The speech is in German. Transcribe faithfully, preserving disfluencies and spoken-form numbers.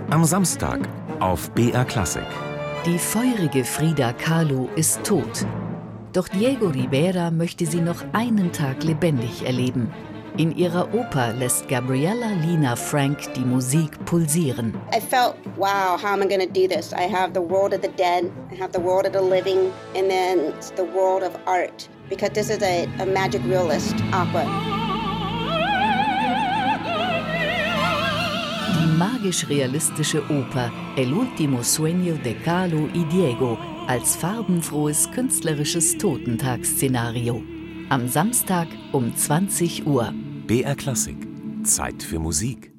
Am Samstag auf B R Klassik. Die feurige Frida Kahlo ist tot. Doch Diego Rivera möchte sie noch einen Tag lebendig erleben. In ihrer Oper lässt Gabriella Lina Frank die Musik pulsieren. I felt, wow, how am I going to do this? I have the world of the dead, I have the world of the living, and then the world of art. Because this is a, a magic realist opera. Die magisch-realistische Oper El último sueño de Kahlo y Diego als farbenfrohes künstlerisches Totentagsszenario. Am Samstag um zwanzig Uhr. B R Klassik. Zeit für Musik.